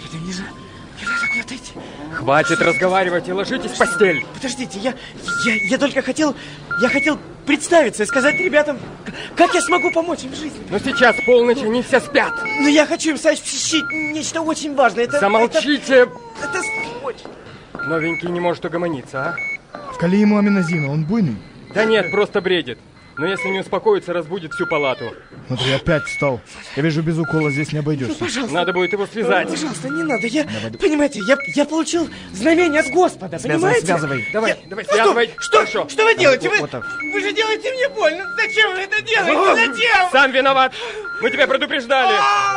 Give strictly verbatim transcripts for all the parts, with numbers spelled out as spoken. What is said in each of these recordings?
Господи, мне же... Мне надо куда-то идти. Хватит разговаривать и ложитесь в постель. Подождите, я, я, я только хотел... Я хотел представиться и сказать ребятам, как я смогу помочь им в жизни. Но сейчас полночь, они все спят. Но я хочу им сообщить нечто очень важное. Это, Замолчите. Это, это очень... Новенький не может угомониться, а? Вкали ему аминозина, он буйный? Да нет, просто бредит. Но если не успокоится, разбудит всю палату. Смотри, опять встал. Я вижу, без укола здесь не обойдешься. Ну, пожалуйста. Надо будет его связать. Пожалуйста, не надо. Я, понимаете, я, я получил знамение от Господа, связывай, понимаете? Связывай, Давай, я... давай, связывай. Что, Хорошо. что вы делаете? Вот, Вы, вот так. вы же делаете мне больно. Зачем вы это делаете? Зачем? Сам виноват. Мы тебя предупреждали.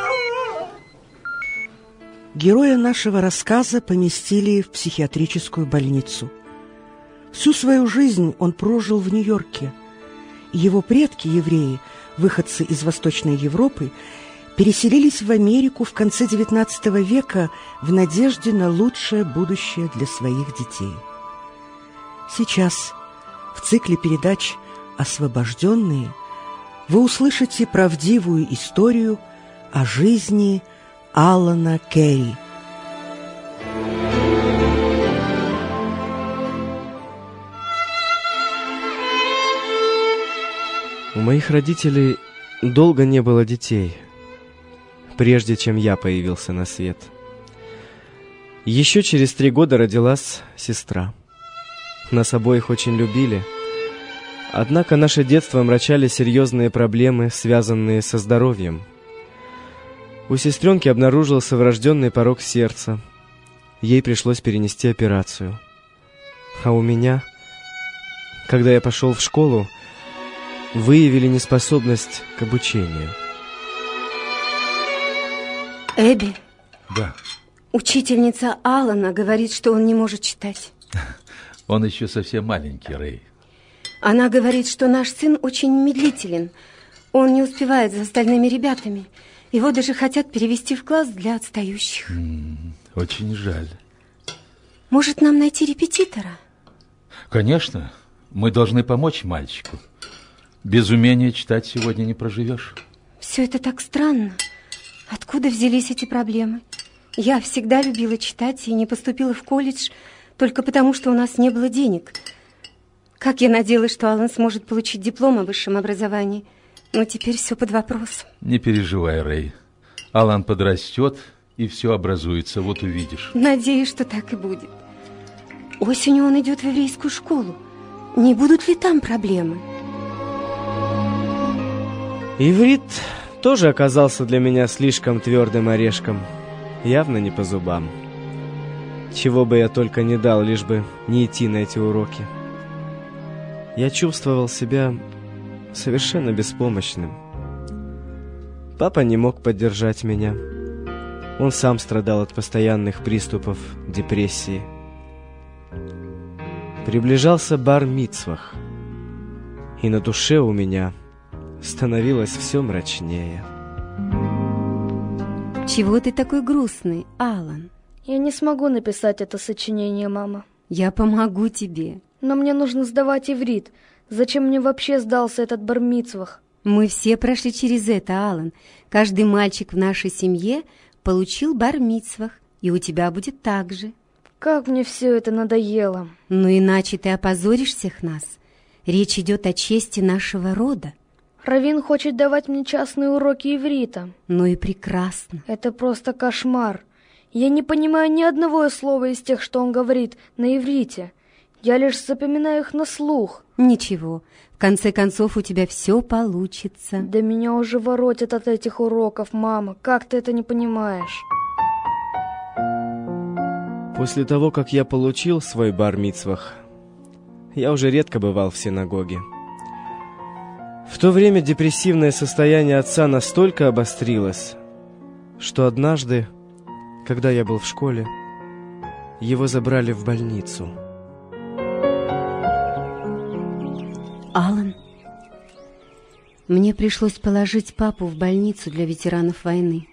Героя нашего рассказа поместили в психиатрическую больницу. Всю свою жизнь он прожил в Нью-Йорке. Его предки, евреи, выходцы из Восточной Европы, переселились в Америку в конце девятнадцатого века в надежде на лучшее будущее для своих детей. Сейчас в цикле передач «Освобожденные» вы услышите правдивую историю о жизни Алана Керри. У моих родителей долго не было детей, прежде чем я появился на свет. Еще через три года родилась сестра. Нас обоих очень любили. Однако наше детство омрачали серьезные проблемы, связанные со здоровьем. У сестренки обнаружился врожденный порок сердца. Ей пришлось перенести операцию. А у меня, когда я пошел в школу, выявили неспособность к обучению. Эбби. Да. Учительница Алана говорит, что он не может читать. Он еще совсем маленький, Рэй. Она говорит, что наш сын очень медлителен. Он не успевает за остальными ребятами. Его даже хотят перевести в класс для отстающих. М-м, очень жаль. Может, нам найти репетитора? Конечно. Мы должны помочь мальчику. Без умения читать сегодня не проживешь. Все это так странно. Откуда взялись эти проблемы? Я всегда любила читать и не поступила в колледж только потому, что у нас не было денег. Как я надеялась, что Алан сможет получить диплом о высшем образовании. Но теперь все под вопросом. Не переживай, Рэй. Алан подрастет, и все образуется, вот увидишь. Надеюсь, что так и будет. Осенью он идет в еврейскую школу. Не будут ли там проблемы? Иврит тоже оказался для меня слишком твердым орешком, явно не по зубам. Чего бы я только не дал, лишь бы не идти на эти уроки. Я чувствовал себя совершенно беспомощным. Папа не мог поддержать меня. Он сам страдал от постоянных приступов депрессии. Приближался бар-мицвах, и на душе у меня становилось все мрачнее. Чего ты такой грустный, Алан? Я не смогу написать это сочинение, мама. Я помогу тебе. Но мне нужно сдавать иврит. Зачем мне вообще сдался этот бар-мицвах? Мы все прошли через это, Алан. Каждый мальчик в нашей семье получил бар-мицвах, и у тебя будет так же. Как мне все это надоело. Ну иначе ты опозоришь всех нас. Речь идет о чести нашего рода. Раввин хочет давать мне частные уроки иврита. Ну и прекрасно. Это просто кошмар. Я не понимаю ни одного слова из тех, что он говорит на иврите. Я лишь запоминаю их на слух. Ничего, в конце концов у тебя все получится. Да меня уже воротит от этих уроков, мама. Как ты это не понимаешь? После того, как я получил свой бар-мицвах, я уже редко бывал в синагоге. В то время депрессивное состояние отца настолько обострилось, что однажды, когда я был в школе, его забрали в больницу. Алан, мне пришлось положить папу в больницу для ветеранов войны.